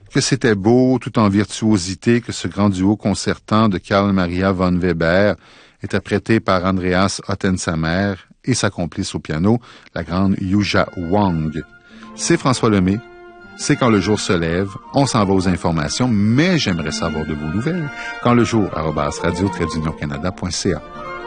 que c'était beau, tout en virtuosité, que ce grand duo concertant de Carl Maria von Weber, interprété par Andreas Ottensamer et sa complice au piano, la grande Yuja Wang. C'est François Lemay. C'est Quand le jour se lève. On s'en va aux informations, mais j'aimerais savoir de vos nouvelles. Quand le jour, @radio-canada.ca.